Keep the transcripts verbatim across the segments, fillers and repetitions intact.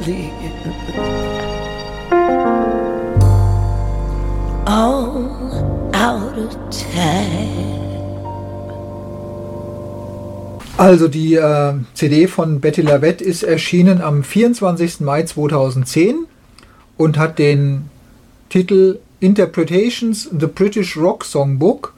All out of time. Also die äh, C D von Betti LaVette ist erschienen am vierundzwanzigsten Mai zweitausendzehn und hat den Titel Interpretations, The British Rock Songbook.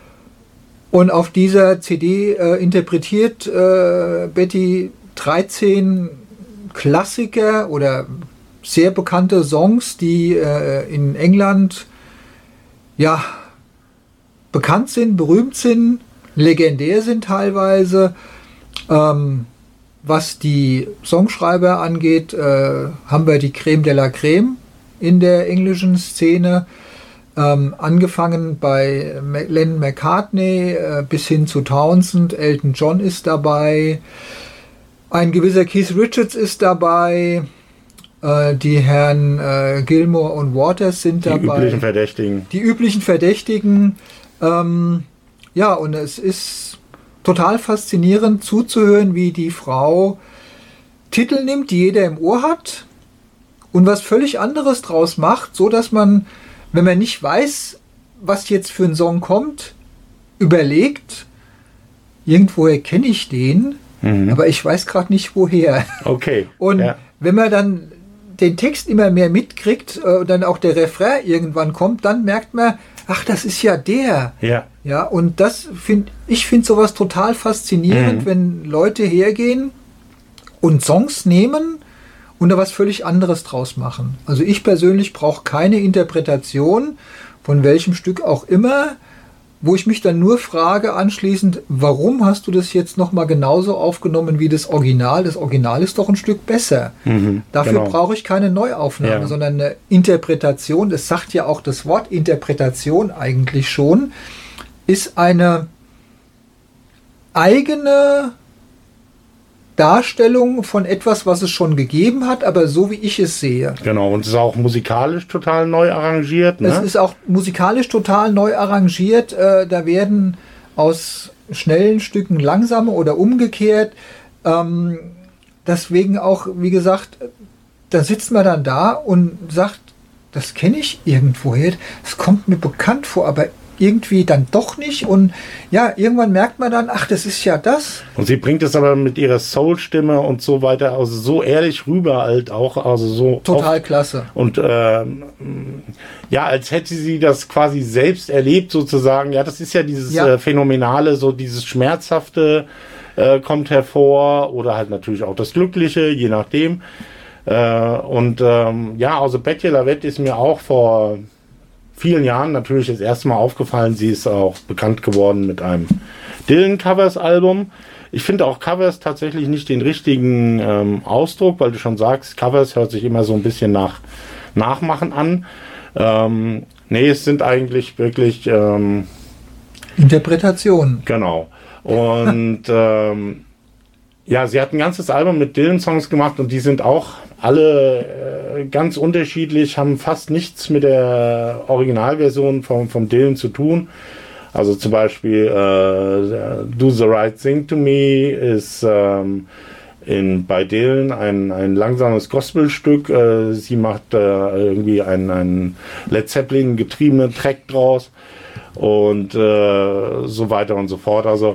Und auf dieser C D äh, interpretiert äh, Betti dreizehn Klassiker oder sehr bekannte Songs, die äh, in England ja bekannt sind, berühmt sind, legendär sind teilweise. Ähm, was die Songschreiber angeht, äh, haben wir die Creme de la Creme in der englischen Szene. Ähm, angefangen bei Lennon McCartney äh, bis hin zu Townsend, Elton John ist dabei, ein gewisser Keith Richards ist dabei, äh, die Herren äh, Gilmour und Waters sind die dabei. Die üblichen Verdächtigen. Die üblichen Verdächtigen. Ähm, ja, und es ist total faszinierend zuzuhören, wie die Frau Titel nimmt, die jeder im Ohr hat und was völlig anderes draus macht, so dass man, wenn man nicht weiß, was jetzt für ein Song kommt, überlegt, irgendwoher kenne ich den, mhm. aber ich weiß gerade nicht woher. Okay. Und ja. wenn man dann den Text immer mehr mitkriegt äh, und dann auch der Refrain irgendwann kommt, dann merkt man, ach, das ist ja der. Ja. Ja, und das finde ich finde sowas total faszinierend, mhm. wenn Leute hergehen und Songs nehmen und da was völlig anderes draus machen. Also ich persönlich brauche keine Interpretation von welchem Stück auch immer, wo ich mich dann nur frage anschließend, warum hast du das jetzt nochmal genauso aufgenommen wie das Original? Das Original ist doch ein Stück besser. Mhm, Dafür genau. brauche ich keine Neuaufnahme, ja. sondern eine Interpretation. Das sagt ja auch das Wort Interpretation eigentlich schon, ist eine eigene Darstellung von etwas, was es schon gegeben hat, aber so wie ich es sehe. Genau, und es ist auch musikalisch total neu arrangiert. Ne? Es ist auch musikalisch total neu arrangiert. Äh, da werden aus schnellen Stücken langsame oder umgekehrt. Ähm, deswegen auch, wie gesagt, da sitzt man dann da und sagt, das kenne ich irgendwoher, das kommt mir bekannt vor, aber irgendwie dann doch nicht und ja, irgendwann merkt man dann, ach, das ist ja das. Und sie bringt es aber mit ihrer Soul-Stimme und so weiter, also so ehrlich rüber halt auch, also so total oft. Klasse. Und ähm, ja, als hätte sie das quasi selbst erlebt sozusagen, ja, das ist ja dieses ja. Äh, Phänomenale, so dieses Schmerzhafte äh, kommt hervor oder halt natürlich auch das Glückliche, je nachdem. Äh, und ähm, ja, also Betti LaVette ist mir auch vor vielen Jahren natürlich das erste Mal aufgefallen. Sie ist auch bekannt geworden mit einem Dylan-Covers-Album. Ich finde auch Covers tatsächlich nicht den richtigen ähm, Ausdruck, weil du schon sagst, Covers hört sich immer so ein bisschen nach Nachmachen an. Ähm, nee, es sind eigentlich wirklich ähm, Interpretationen. Genau. Und ähm, ja, sie hat ein ganzes Album mit Dylan-Songs gemacht und die sind auch alle äh, ganz unterschiedlich, haben fast nichts mit der Originalversion vom, vom Dylan zu tun. Also zum Beispiel äh, Do the Right Thing to Me ist ähm, in, bei Dylan ein, ein langsames Gospelstück. Äh, sie macht äh, irgendwie einen, einen Led Zeppelin getriebenen Track draus und äh, so weiter und so fort. Also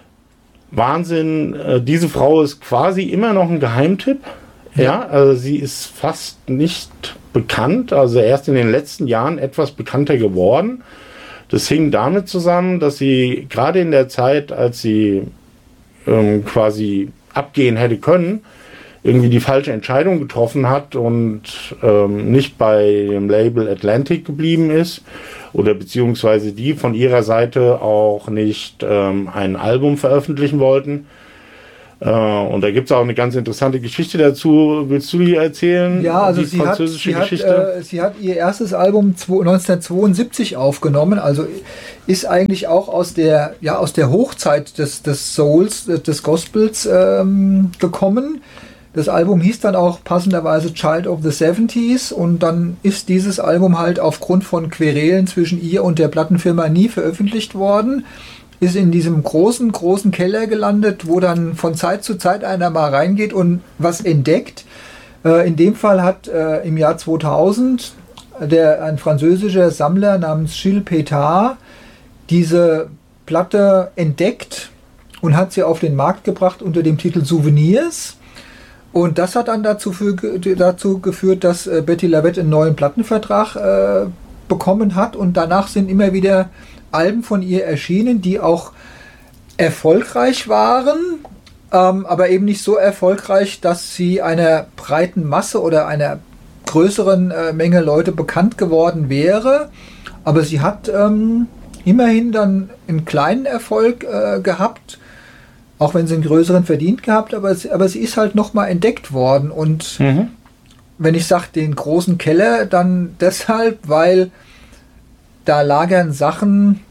Wahnsinn, äh, diese Frau ist quasi immer noch ein Geheimtipp. Ja, also sie ist fast nicht bekannt, also erst in den letzten Jahren etwas bekannter geworden. Das hing damit zusammen, dass sie gerade in der Zeit, als sie ähm, quasi abgehen hätte können, irgendwie die falsche Entscheidung getroffen hat und ähm, nicht bei dem Label Atlantic geblieben ist oder beziehungsweise die von ihrer Seite auch nicht ähm, ein Album veröffentlichen wollten. Uh, und da gibt es auch eine ganz interessante Geschichte dazu. Willst du die erzählen? Ja, also die sie, französische hat, sie, Geschichte? Hat, äh, sie hat ihr erstes Album neunzehnhundertzweiundsiebzig aufgenommen, also ist eigentlich auch aus der, ja, aus der Hochzeit des, des Souls, des Gospels ähm, gekommen. Das Album hieß dann auch passenderweise Child of the seventies und dann ist dieses Album halt aufgrund von Querelen zwischen ihr und der Plattenfirma nie veröffentlicht worden. Ist in diesem großen, großen Keller gelandet, wo dann von Zeit zu Zeit einer mal reingeht und was entdeckt. Äh, in dem Fall hat äh, im Jahr zweitausend der, ein französischer Sammler namens Gilles Pétard diese Platte entdeckt und hat sie auf den Markt gebracht unter dem Titel Souvenirs. Und das hat dann dazu, für, dazu geführt, dass äh, Bettye LaVette einen neuen Plattenvertrag äh, bekommen hat. Und danach sind immer wieder Alben von ihr erschienen, die auch erfolgreich waren, ähm, aber eben nicht so erfolgreich, dass sie einer breiten Masse oder einer größeren äh, Menge Leute bekannt geworden wäre. Aber sie hat ähm, immerhin dann einen kleinen Erfolg äh, gehabt, auch wenn sie einen größeren verdient gehabt, aber, aber sie ist halt nochmal entdeckt worden. Und mhm. wenn ich sage, den großen Keller, dann deshalb, weil da lagern Sachen,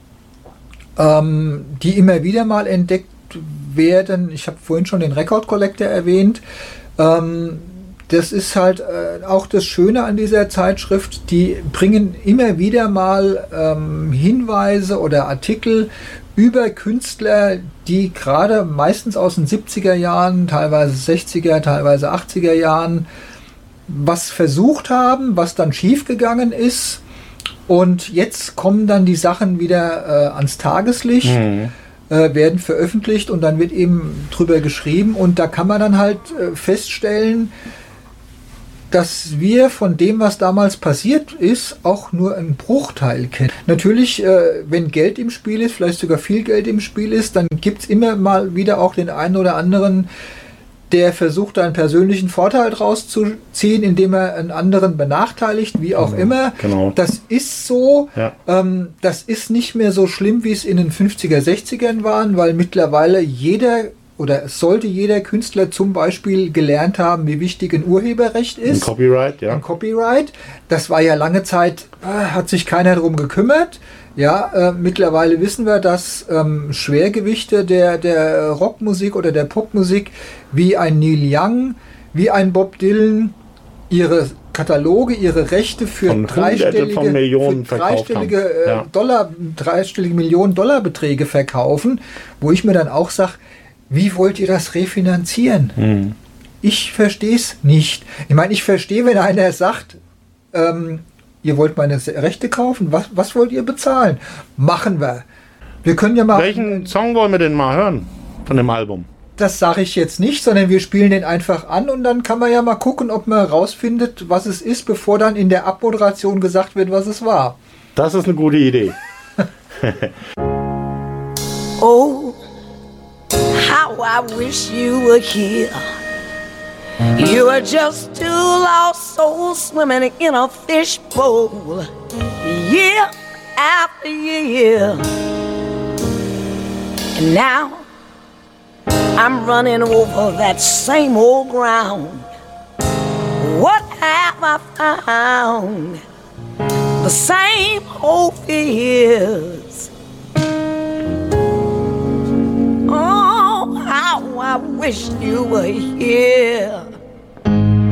ähm, die immer wieder mal entdeckt werden. Ich habe vorhin schon den Record Collector erwähnt. Ähm, das ist halt äh, auch das Schöne an dieser Zeitschrift. Die bringen immer wieder mal ähm, Hinweise oder Artikel über Künstler, die gerade meistens aus den siebziger Jahren, teilweise sechziger, teilweise achtziger Jahren was versucht haben, was dann schiefgegangen ist. Und jetzt kommen dann die Sachen wieder äh, ans Tageslicht, mhm. äh, werden veröffentlicht und dann wird eben drüber geschrieben. Und da kann man dann halt äh, feststellen, dass wir von dem, was damals passiert ist, auch nur einen Bruchteil kennen. Natürlich, äh, wenn Geld im Spiel ist, vielleicht sogar viel Geld im Spiel ist, dann gibt es immer mal wieder auch den einen oder anderen, der versucht, einen persönlichen Vorteil draus zu ziehen, indem er einen anderen benachteiligt, wie auch genau, immer. Genau. Das ist so. Ja. Ähm, das ist nicht mehr so schlimm, wie es in den fünfziger, sechzigern waren, weil mittlerweile jeder oder es sollte jeder Künstler zum Beispiel gelernt haben, wie wichtig ein Urheberrecht ist. Ein Copyright, ja. Ein Copyright. Das war ja lange Zeit, äh, hat sich keiner darum gekümmert. Ja, äh, mittlerweile wissen wir, dass ähm, Schwergewichte der, der Rockmusik oder der Popmusik wie ein Neil Young, wie ein Bob Dylan ihre Kataloge, ihre Rechte für von dreistellige, von Millionen für dreistellige äh, ja. Dollar, dreistellige Millionen Dollar Beträge verkaufen, wo ich mir dann auch sage, wie wollt ihr das refinanzieren? Hm. Ich verstehe es nicht. Ich meine, ich verstehe, wenn einer sagt, ähm, ihr wollt meine Rechte kaufen, was, was wollt ihr bezahlen? Machen wir. Wir können ja mal... Welchen Song wollen wir denn mal hören von dem Album? Das sage ich jetzt nicht, sondern wir spielen den einfach an und dann kann man ja mal gucken, ob man rausfindet, was es ist, bevor dann in der Abmoderation gesagt wird, was es war. Das ist eine gute Idee. Oh, how I wish you were here. You are just two lost souls swimming in a fishbowl, year after year. And now I'm running over that same old ground. What have I found? The same old fears. Oh, how I wish you were here.